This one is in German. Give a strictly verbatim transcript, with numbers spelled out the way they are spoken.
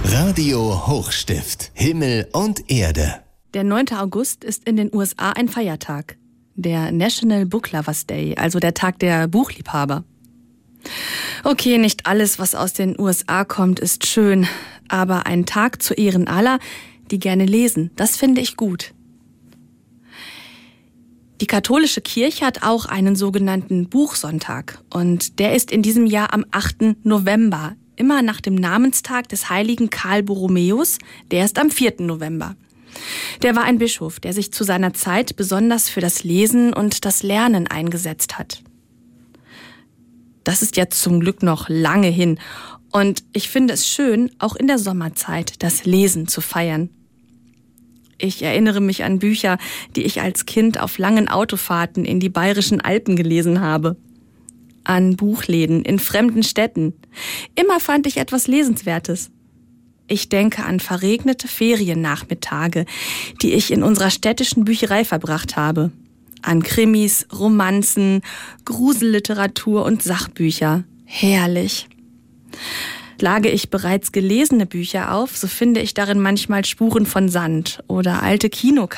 Radio Hochstift. Himmel und Erde. Der neunte August ist in den U S A ein Feiertag. Der National Book Lovers Day, also der Tag der Buchliebhaber. Okay, nicht alles, was aus den U S A kommt, ist schön. Aber ein Tag zu Ehren aller, die gerne lesen, das finde ich gut. Die katholische Kirche hat auch einen sogenannten Buchsonntag. Und der ist in diesem Jahr am achten November. Immer nach dem Namenstag des heiligen Karl Borromäus, der ist am vierten November. Der war ein Bischof, der sich zu seiner Zeit besonders für das Lesen und das Lernen eingesetzt hat. Das ist jetzt zum Glück noch lange hin. Und ich finde es schön, auch in der Sommerzeit das Lesen zu feiern. Ich erinnere mich an Bücher, die ich als Kind auf langen Autofahrten in die bayerischen Alpen gelesen habe. An Buchläden in fremden Städten. Immer fand ich etwas Lesenswertes. Ich denke an verregnete Feriennachmittage, die ich in unserer städtischen Bücherei verbracht habe. An Krimis, Romanzen, Gruselliteratur und Sachbücher. Herrlich. Schlage ich bereits gelesene Bücher auf, so finde ich darin manchmal Spuren von Sand oder alte Kinokarten.